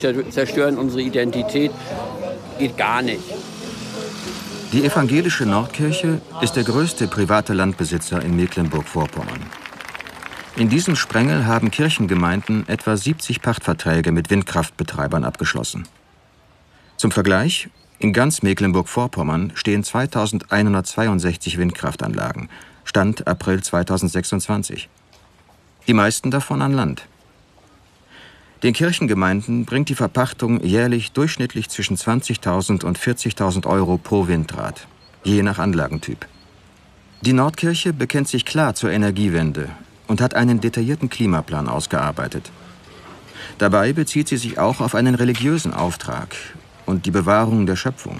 Zerstören unsere Identität, geht gar nicht. Die evangelische Nordkirche ist der größte private Landbesitzer in Mecklenburg-Vorpommern. In diesem Sprengel haben Kirchengemeinden etwa 70 Pachtverträge mit Windkraftbetreibern abgeschlossen. Zum Vergleich, in ganz Mecklenburg-Vorpommern stehen 2162 Windkraftanlagen, Stand April 2026. Die meisten davon an Land. Den Kirchengemeinden bringt die Verpachtung jährlich durchschnittlich zwischen 20.000 und 40.000 Euro pro Windrad, je nach Anlagentyp. Die Nordkirche bekennt sich klar zur Energiewende und hat einen detaillierten Klimaplan ausgearbeitet. Dabei bezieht sie sich auch auf einen religiösen Auftrag und die Bewahrung der Schöpfung.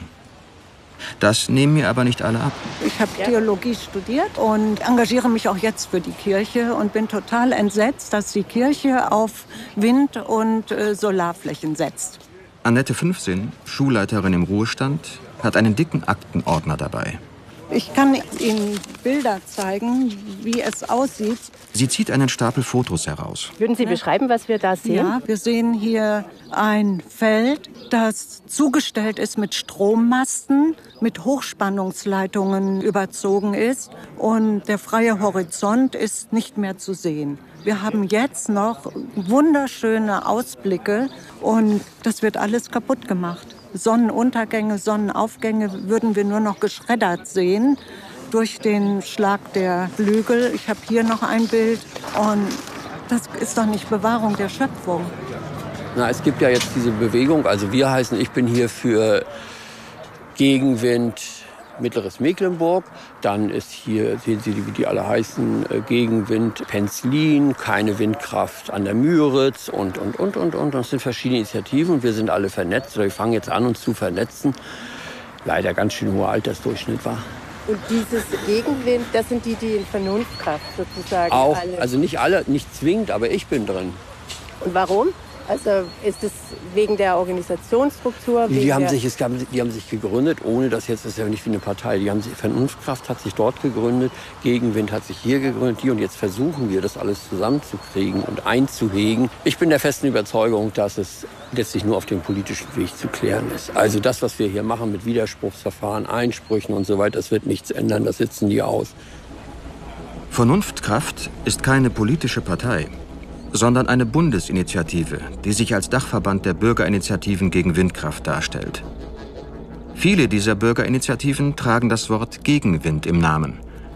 Das nehmen mir aber nicht alle ab. Ich habe Theologie studiert und engagiere mich auch jetzt für die Kirche und bin total entsetzt, dass die Kirche auf Wind- und Solarflächen setzt. Annette Fünfsinn, Schulleiterin im Ruhestand, hat einen dicken Aktenordner dabei. Ich kann Ihnen Bilder zeigen, wie es aussieht. Sie zieht einen Stapel Fotos heraus. Würden Sie beschreiben, was wir da sehen? Ja, wir sehen hier ein Feld, das zugestellt ist mit Strommasten, mit Hochspannungsleitungen überzogen ist. Und der freie Horizont ist nicht mehr zu sehen. Wir haben jetzt noch wunderschöne Ausblicke und das wird alles kaputt gemacht. Sonnenuntergänge, Sonnenaufgänge würden wir nur noch geschreddert sehen durch den Schlag der Flügel. Ich habe hier noch ein Bild und das ist doch nicht Bewahrung der Schöpfung. Na, es gibt ja jetzt diese Bewegung, also wir heißen, ich bin hier für Gegenwind Mittleres Mecklenburg. Dann ist hier, sehen Sie, wie die alle heißen, Gegenwind Penzlin, keine Windkraft an der Müritz und. Das sind verschiedene Initiativen und wir sind alle vernetzt. Oder wir fangen jetzt an, uns zu vernetzen. Leider ganz schön hoher Altersdurchschnitt war. Und dieses Gegenwind, das sind die in Vernunftkraft sozusagen Auch, alle. also nicht alle, nicht zwingend, aber ich bin drin. Und warum? Also ist es wegen der Organisationsstruktur? Die haben sich gegründet, ohne dass jetzt, das ist ja nicht wie eine Partei, Vernunftkraft hat sich dort gegründet, Gegenwind hat sich hier gegründet, und jetzt versuchen wir, das alles zusammenzukriegen und einzuhegen. Ich bin der festen Überzeugung, dass es letztlich nur auf dem politischen Weg zu klären ist. Also das, was wir hier machen mit Widerspruchsverfahren, Einsprüchen und so weiter, das wird nichts ändern, das sitzen die aus. Vernunftkraft ist keine politische Partei, sondern eine Bundesinitiative, die sich als Dachverband der Bürgerinitiativen gegen Windkraft darstellt. Viele dieser Bürgerinitiativen tragen das Wort Gegenwind im Namen.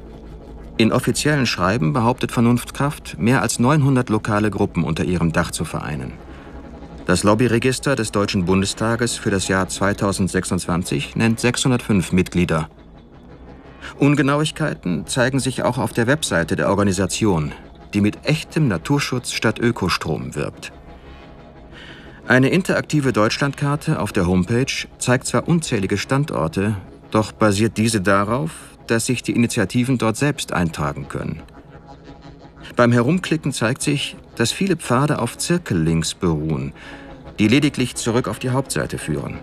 In offiziellen Schreiben behauptet Vernunftkraft, mehr als 900 lokale Gruppen unter ihrem Dach zu vereinen. Das Lobbyregister des Deutschen Bundestages für das Jahr 2026 nennt 605 Mitglieder. Ungenauigkeiten zeigen sich auch auf der Webseite der Organisation, die mit echtem Naturschutz statt Ökostrom wirbt. Eine interaktive Deutschlandkarte auf der Homepage zeigt zwar unzählige Standorte, doch basiert diese darauf, dass sich die Initiativen dort selbst eintragen können. Beim Herumklicken zeigt sich, dass viele Pfade auf Zirkellinks beruhen, die lediglich zurück auf die Hauptseite führen.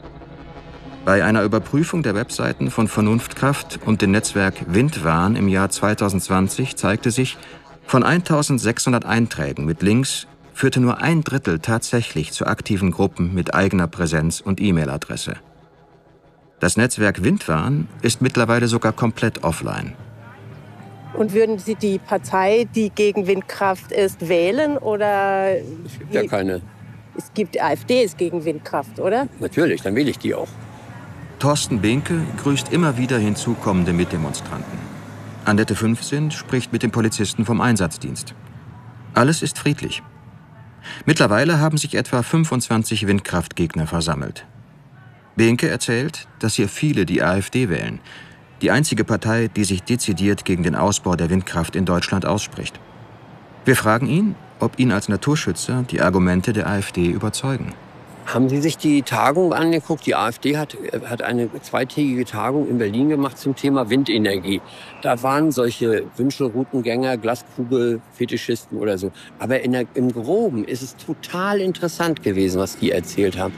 Bei einer Überprüfung der Webseiten von Vernunftkraft und dem Netzwerk Windwarn im Jahr 2020 zeigte sich, von 1600 Einträgen mit Links führte nur 1/3 tatsächlich zu aktiven Gruppen mit eigener Präsenz und E-Mail-Adresse. Das Netzwerk Windwarn ist mittlerweile sogar komplett offline. Und würden Sie die Partei, die gegen Windkraft ist, wählen? Oder Es gibt ja keine. Es gibt AfD ist gegen Windkraft, oder? Natürlich, dann wähle ich die auch. Thorsten Behnke grüßt immer wieder hinzukommende Mitdemonstranten. Annette Fünfsinn spricht mit dem Polizisten vom Einsatzdienst. Alles ist friedlich. Mittlerweile haben sich etwa 25 Windkraftgegner versammelt. Behnke erzählt, dass hier viele die AfD wählen, die einzige Partei, die sich dezidiert gegen den Ausbau der Windkraft in Deutschland ausspricht. Wir fragen ihn, ob ihn als Naturschützer die Argumente der AfD überzeugen. Haben Sie sich die Tagung angeguckt? Die AfD hat eine zweitägige Tagung in Berlin gemacht zum Thema Windenergie. Da waren solche Wünschelroutengänger, Glaskugel-Fetischisten oder so. Aber im Groben ist es total interessant gewesen, was die erzählt haben.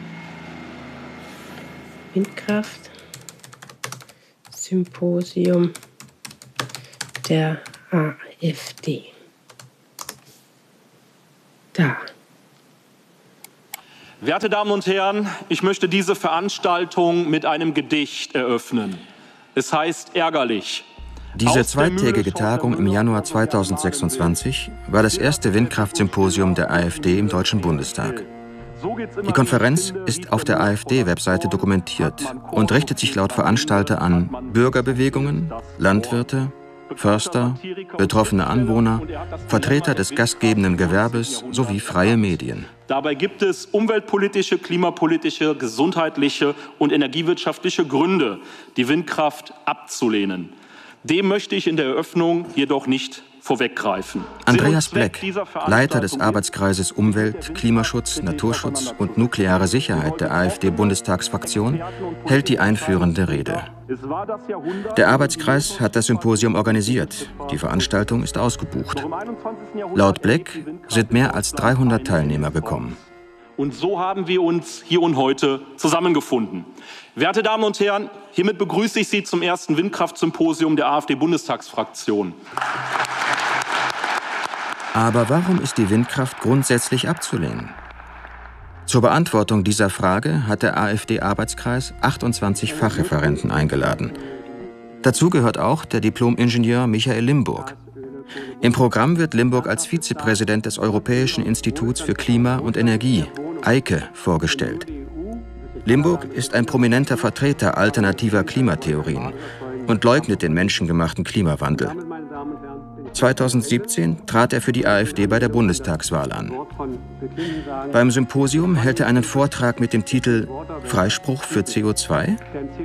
Windkraft, Symposium der AfD. Da. Werte Damen und Herren, ich möchte diese Veranstaltung mit einem Gedicht eröffnen. Es heißt Ärgerlich. Diese zweitägige Tagung im Januar 2026 war das erste Windkraftsymposium der AfD im Deutschen Bundestag. Die Konferenz ist auf der AfD-Webseite dokumentiert und richtet sich laut Veranstalter an Bürgerbewegungen, Landwirte, Förster, betroffene Anwohner, Vertreter des gastgebenden Gewerbes sowie freie Medien. Dabei gibt es umweltpolitische, klimapolitische, gesundheitliche und energiewirtschaftliche Gründe, die Windkraft abzulehnen. Dem möchte ich in der Eröffnung jedoch nicht vorweggreifen. Andreas Bleck, Leiter des Arbeitskreises Umwelt, Klimaschutz, Naturschutz und nukleare Sicherheit der AfD-Bundestagsfraktion, hält die einführende Rede. Der Arbeitskreis hat das Symposium organisiert. Die Veranstaltung ist ausgebucht. Laut Bleck sind mehr als 300 Teilnehmer gekommen. Und so haben wir uns hier und heute zusammengefunden. Werte Damen und Herren, hiermit begrüße ich Sie zum ersten Windkraftsymposium der AfD-Bundestagsfraktion. Aber warum ist die Windkraft grundsätzlich abzulehnen? Zur Beantwortung dieser Frage hat der AfD-Arbeitskreis 28 Fachreferenten eingeladen. Dazu gehört auch der Diplom-Ingenieur Michael Limburg. Im Programm wird Limburg als Vizepräsident des Europäischen Instituts für Klima und Energie, EIKE, vorgestellt. Limburg ist ein prominenter Vertreter alternativer Klimatheorien und leugnet den menschengemachten Klimawandel. 2017 trat er für die AfD bei der Bundestagswahl an. Beim Symposium hält er einen Vortrag mit dem Titel »Freispruch für CO2?«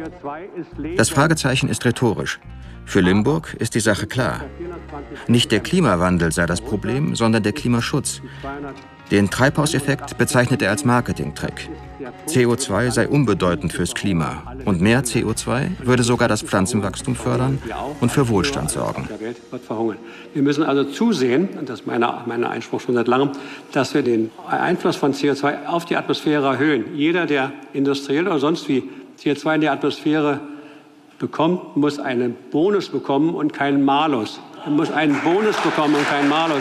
Das Fragezeichen ist rhetorisch. Für Limburg ist die Sache klar. Nicht der Klimawandel sei das Problem, sondern der Klimaschutz. Den Treibhauseffekt bezeichnet er als Marketingtrick. CO2 sei unbedeutend fürs Klima und mehr CO2 würde sogar das Pflanzenwachstum fördern und für Wohlstand sorgen. Wir müssen also zusehen, und das ist mein Einspruch schon seit langem, dass wir den Einfluss von CO2 auf die Atmosphäre erhöhen. Jeder, der industriell oder sonst wie CO2 in die Atmosphäre bekommt, muss einen Bonus bekommen und keinen Malus. Er muss einen Bonus bekommen und keinen Malus.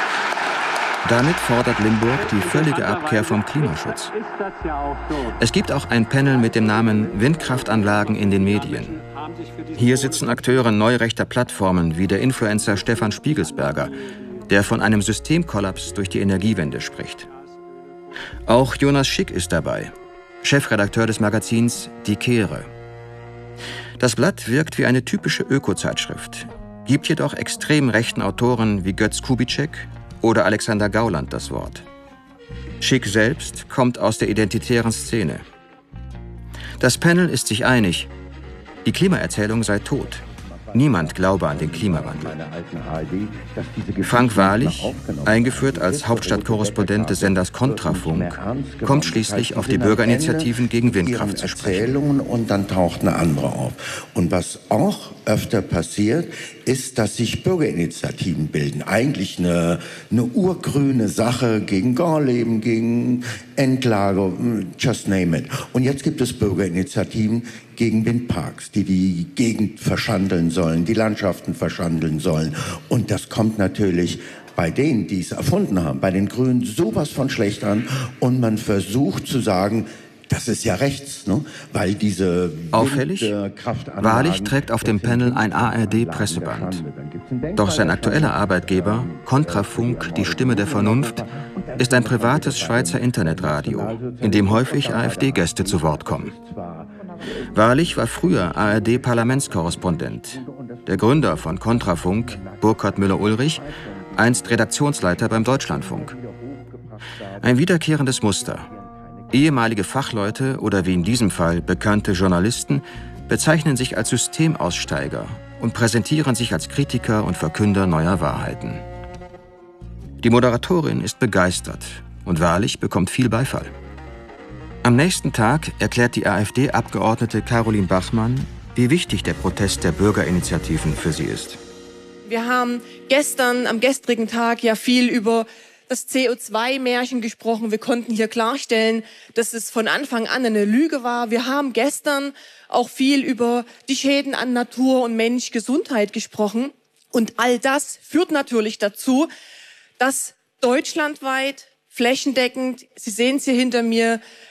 Damit fordert Limburg die völlige Abkehr vom Klimaschutz. Es gibt auch ein Panel mit dem Namen Windkraftanlagen in den Medien. Hier sitzen Akteure neurechter Plattformen wie der Influencer Stefan Spiegelsberger, der von einem Systemkollaps durch die Energiewende spricht. Auch Jonas Schick ist dabei, Chefredakteur des Magazins Die Kehre. Das Blatt wirkt wie eine typische Öko-Zeitschrift, gibt jedoch extrem rechten Autoren wie Götz Kubitschek oder Alexander Gauland das Wort. Schick selbst kommt aus der identitären Szene. Das Panel ist sich einig, die Klimaerzählung sei tot. Niemand glaube an den Klimawandel. Frank Wahrlich, eingeführt als Hauptstadtkorrespondent des Senders Kontrafunk, kommt schließlich auf die Bürgerinitiativen gegen Windkraft zu sprechen. Und dann taucht eine andere auf. Und was auch öfter passiert, ist, dass sich Bürgerinitiativen bilden. Eigentlich eine urgrüne Sache gegen Gorleben, gegen Endlager, just name it. Und jetzt gibt es Bürgerinitiativen gegen Windparks, die die Gegend verschandeln sollen, die Landschaften verschandeln sollen. Und das kommt natürlich bei denen, die es erfunden haben, bei den Grünen sowas von schlecht an. Und man versucht zu sagen, das ist ja rechts, ne? Weil diese auffällig, Wahrlich trägt auf dem Panel ein ARD-Presseband. Doch sein aktueller Arbeitgeber, Kontrafunk, die Stimme der Vernunft, ist ein privates Schweizer Internetradio, in dem häufig AfD-Gäste zu Wort kommen. Wahrlich war früher ARD-Parlamentskorrespondent. Der Gründer von Kontrafunk, Burkhard Müller-Ulrich, einst Redaktionsleiter beim Deutschlandfunk. Ein wiederkehrendes Muster. Ehemalige Fachleute oder wie in diesem Fall bekannte Journalisten bezeichnen sich als Systemaussteiger und präsentieren sich als Kritiker und Verkünder neuer Wahrheiten. Die Moderatorin ist begeistert und Wahrlich bekommt viel Beifall. Am nächsten Tag erklärt die AfD-Abgeordnete Caroline Bachmann, wie wichtig der Protest der Bürgerinitiativen für sie ist. Wir haben am gestrigen Tag ja viel über das CO2-Märchen gesprochen. Wir konnten hier klarstellen, dass es von Anfang an eine Lüge war. Wir haben gestern auch viel über die Schäden an Natur und Mensch, Gesundheit gesprochen. Und all das führt natürlich dazu, dass deutschlandweit flächendeckend. Sie sehen es hier hinter mir.